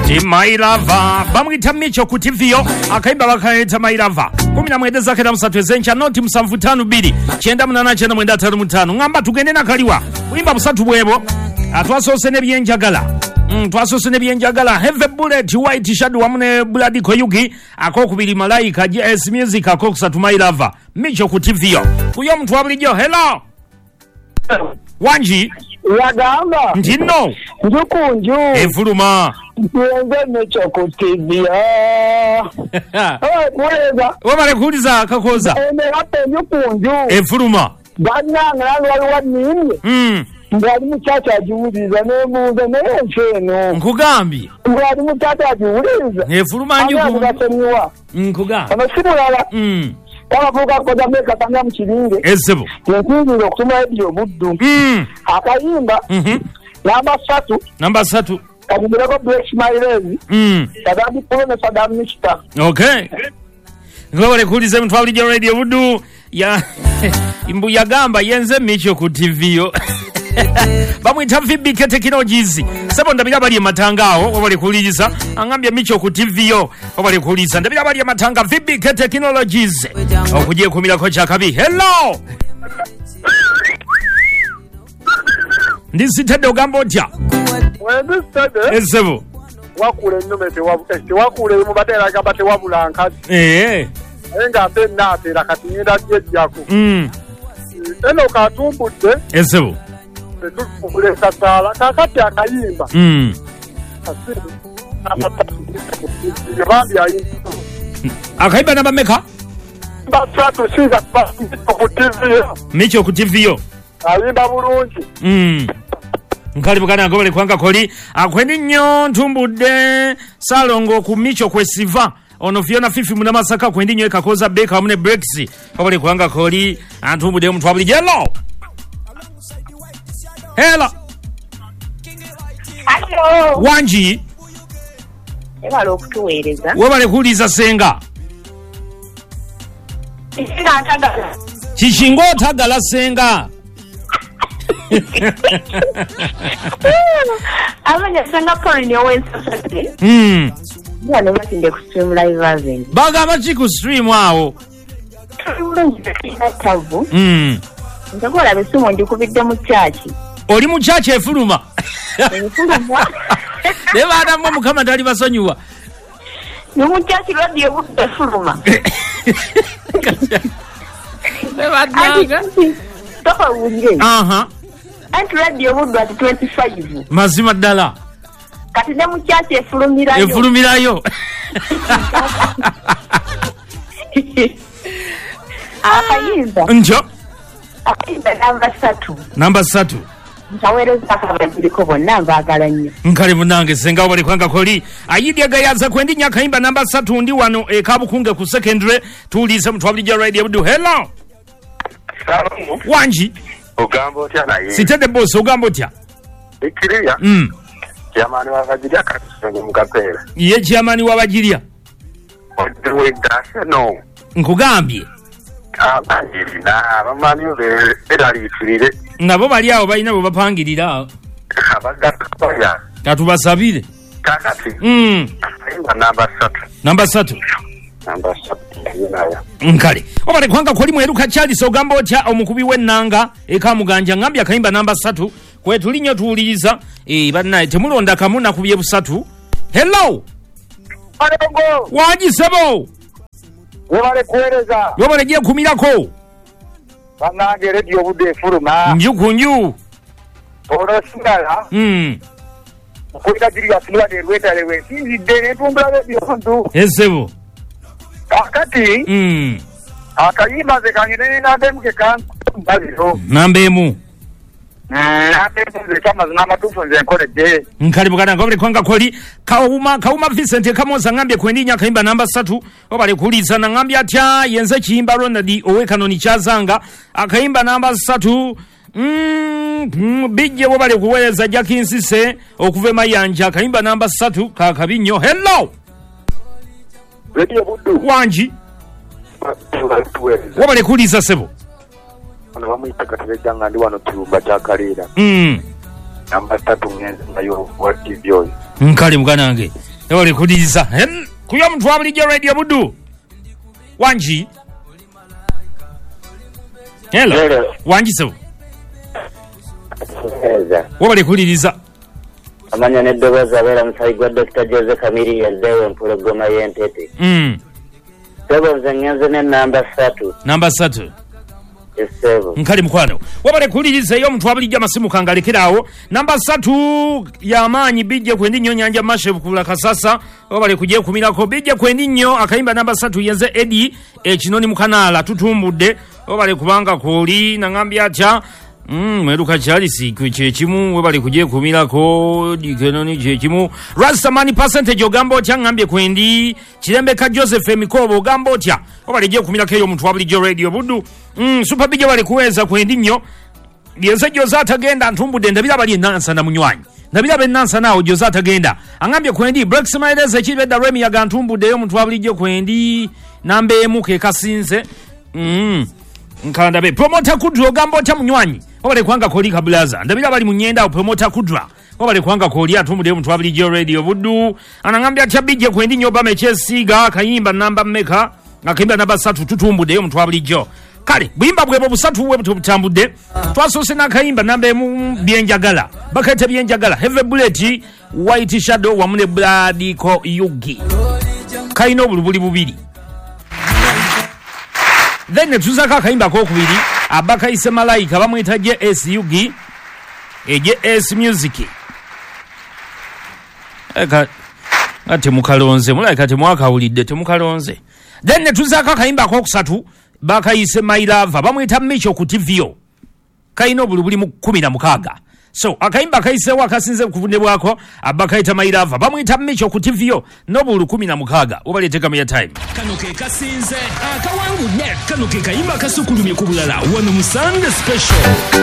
My Lover bamwita Micho ku TV yo akaimba bakaita My Lover 11 zake na 3 ezencha noti 752 9895 ngamba tugende na kaliwa kuimba 3 bwebo atwasose ne byenjagala twasose ne byenjagala Heavy Bullet White Shadow amune Blood Koyugi akokubiri Malaika JS Music akokusatu My Lover Micho ku TV yo kuyo mtu wabulijo. Hello Wanji yagamba ndino njukunju efuluma yenze Micho ku TV kweza wabale kuuliza kakoza rape njukunju efuluma bannanga waliwo nini ngali muchacha ajiuliza nemuuza naye ncheno nkugambye ngali muchacha ajiuliza efuluma njukunju nkugambye amasimulala abavuga koza meka tanga mukiringe ezebo nkunjira okutuma ebyo buddu akayimba namba 3 kabirako Black Smiles Saddam Pone Saddam Mishta. Okay ngawale kuuliza mtu ali radio buddu ya imbu yagamba yenze Micho ku TV yo bamwita VB Technologies sebo ndabira bali matangao wabali kuuliza angambye Micho ku TV yo wabali kuuliza ndabira bali matanga VB Technologies okujie kumira kocha kabi. Hello ndisitede ogambo tya wendisitede ezebo wakule nnumete wakule mu batera gamba tewabula nkati enga mbe natera kati nyinda jejjako eno katumbudde ezebo tukule satala kakati akayimba akayimba namba meka basatu siza ku TV Micho ku TV yo ayimba bulungi nkali bukana ngobale kwanga koli akwendi nnyo ntumbudde salongo ku Micho kwesiva ono Fiona Fifi muna Masaka kwendi nnyo ekakoza beka amune breaks ngobale kwanga koli antumbudde mtu abuli jello. Hello Wanji ebalo okutuweereza wabale kuuliza senga kishingo tagala senga abanya senga poli ni owensasate bano batinde ku stream live version baga bachi ku stream awo tavu ntakola besumo ndikubidde mu chachi oli mu chachi efuluma deba adamwe mukama tali basonyuwa ni mu chachi radio budde efuluma deba adanga toka unge anti radio budde at 25 mazima ddala kati ne mu chachi efulumirayo akayimba njo akayimba namba 3 ntaweereza akabagiriko bonna mbaagala nnyo nkale munange senga wabali kwanga koli ayidi agayaza kwendi nyakayimba namba 3 ndi wano ekabukunge ku secondary tuulize mtu abulija radio buddu. Hello Wanji ogambo tya naye sitede boss ogambo tya ikiriya Jamani wabajiriya katusonye mukapera ye jamani wabajiriya odewe dashe no nkugambye abajiri na abamani berali biturire nabo bali awo balina bwe bapangirira abagatoya katubasabire kakati namba 3 nkale obale kwanga koli mweruka Charles ogamba otya omukubi w'ennanga ekamuganja ngambya kayimba namba 3 kwetulinyo tuwuliriza bannaye temulonda kamuna kubye busatu. Hello Wajisebo wabale kuweereza wabale je kumirako bannange radio budde efuluma njukunju olosingala okulira diriya tulwadde rwetale wensinzidde netumbula radio ndu ezebo kakati akayimba ze kanyene nandemu kambaziro nambemu nandemu kama zinamatufu nze nkoledde nkali bukana ngobale kwanga koli kauma Vincent kamoza ngambye kwendinya kayimba namba 3 obale kuliza na ngambye atya yenze kiyimba Ronald owekanoni kyazanga akayimba namba 3 bijje wabale kuweereza Jakinsise okuve mayanja akayimba namba 3 kakabinyo. Hello radio buddu Wanji wabale kuliza sebo ono bamuyita Kateregga nga ndi wano Kirumba kya Kaleera namba 3 ngenze nayo wa TV oyo nkali muganange Ewale kuliriza. Kuyo mtu wa bulijjo radio Buddu. Wanji. Hello. Wanji so. Wabale kuliriza. Amanya neddoboza abera musayigwa Dr. Jose Kamiri yaldewe mpologoma yentete. Sebo nzengenze ne number 3. Number 3. Yes, sebo. Nkali mukwano. Wabale kuliriza yo mtu wa bulijjo amasimu kangalekerawo. Number 3 yamanyi bijje kwendi nnyo Nyanja Mashe bukula kasasa. Wabale kujye kumirako bijje kwendi nnyo akayimba number 3 yenze Eddie ekinoni mukanala tutumbudde. Wabale kubanga koli nangambya acha mweruka chali siku chechimu webali kujye kumirako dikenoni chechimu Rastamani percentage ogambo tya ngambye kwendi Chirembeka Joseph Emikobo gambo tya wabali je kumirako yo mtu wa bulijjo radio Buddu super bijje wali kuweza kwendi nnyo Yenze Josata genda ntumbude ndabira bali nansa na munywanyi ndabira be nansa nawo Josata genda angambye kwendi Black Smiles ekibedda Remy ya gantumbude yo mtu wa bulijjo kwendi nambe emuke kasinze nkanda be promoter Kudra gambo tya munywanyi wabale kwanga koli kablaza ndabira bali munyenda promoter Kudra wabale kwanga koli atumude mtu wa bulijjo radio Buddu anangambya tya bijje kwendi nyoba mechesiga kayimba namba mmeka akimba namba 3 tutumbude mtu wa bulijjo kale bwimba bwebo busatu webuto butambudde twasose nakayimba namba emu byenjagala bakete byenjagala Heavy Bullet White Shadow wamune Blood ko Yugi kaino bulubuli bubiri then tuzaka kayimba ko kubiri abaka ise malaika bamwita JS Yugi JS Music ate mukalonze malaika te mwaka ulidde te mukalonze then tuzaka kayimba ko kusatu baka ise mailava bamwita Micho ku TVO kaino bulubuli mu 16 so akayimba kaise wakasinze kuvunde bwako abaka ita mailava bamwita Micho ku TVO no bulu 16 obalete kama ya time kano ke kasinze akawangu ne kano ke kayimba kasukulumye kubulala wano Musande special